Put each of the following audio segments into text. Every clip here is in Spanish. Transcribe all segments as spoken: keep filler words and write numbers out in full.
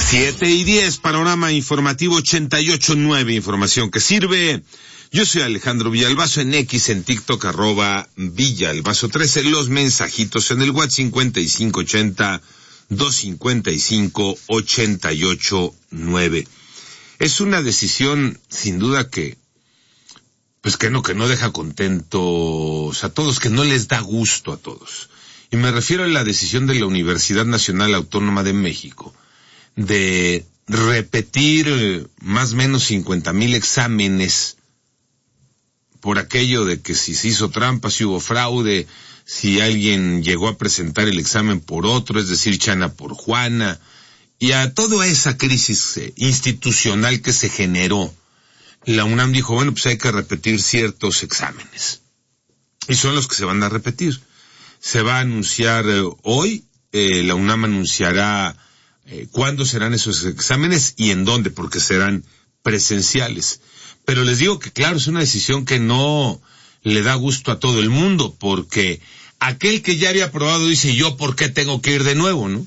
Siete y diez, panorama informativo ochenta y ocho nueve, información que sirve. Yo soy Alejandro Villalbazo, en X, en TikTok, arroba Villalbazo trece, los mensajitos en el WhatsApp cincuenta y cinco ochenta, doscientos cincuenta y cinco, ochenta y ocho nueve. Es una decisión, sin duda, que, pues que no, que no deja contentos a todos, que no les da gusto a todos. Y me refiero a la decisión de la Universidad Nacional Autónoma de México de repetir eh, más o menos cincuenta mil exámenes por aquello de que si se hizo trampa, si hubo fraude, si alguien llegó a presentar el examen por otro, es decir, Chana por Juana, y a toda esa crisis eh, institucional que se generó. La UNAM dijo, bueno, pues hay que repetir ciertos exámenes. Y son los que se van a repetir. Se va a anunciar eh, hoy, eh, la UNAM anunciará Eh, cuándo serán esos exámenes y en dónde, porque serán presenciales. Pero les digo que claro, es una decisión que no le da gusto a todo el mundo, porque aquel que ya había aprobado dice, yo por qué tengo que ir de nuevo, ¿no?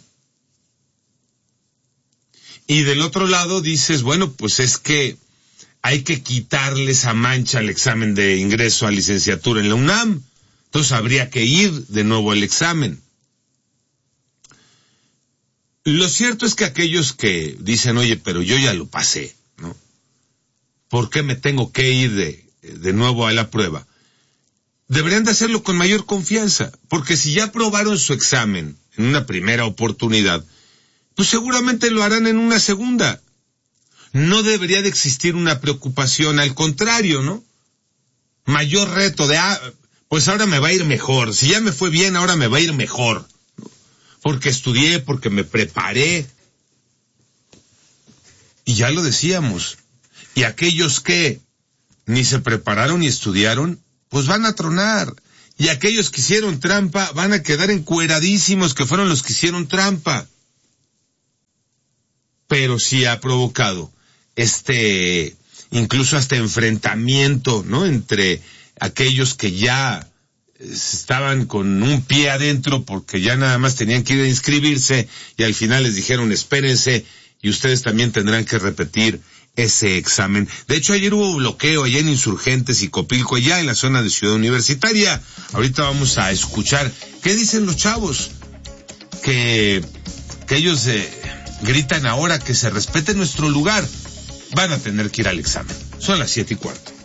Y del otro lado dices, bueno, pues es que hay que quitarle esa mancha al examen de ingreso a licenciatura en la UNAM, entonces habría que ir de nuevo al examen. Lo cierto es que aquellos que dicen, oye, pero yo ya lo pasé, ¿no? ¿Por qué me tengo que ir de, de nuevo a la prueba? Deberían de hacerlo con mayor confianza, porque si ya aprobaron su examen en una primera oportunidad, pues seguramente lo harán en una segunda. No debería de existir una preocupación, al contrario, ¿no? Mayor reto de, ah, pues ahora me va a ir mejor, si ya me fue bien, ahora me va a ir mejor. Porque estudié, porque me preparé. Y ya lo decíamos. Y aquellos que ni se prepararon ni estudiaron, pues van a tronar. Y aquellos que hicieron trampa van a quedar encueradísimos, que fueron los que hicieron trampa. Pero sí ha provocado este, incluso hasta enfrentamiento, ¿no? Entre aquellos que ya estaban con un pie adentro porque ya nada más tenían que ir a inscribirse y al final les dijeron espérense y ustedes también tendrán que repetir ese examen. De hecho, ayer hubo bloqueo allá en Insurgentes y Copilco, allá en la zona de Ciudad Universitaria. Ahorita vamos a escuchar qué dicen los chavos, que, que ellos eh, gritan ahora que se respete nuestro lugar. Van a tener que ir al examen. Son las siete y cuarto.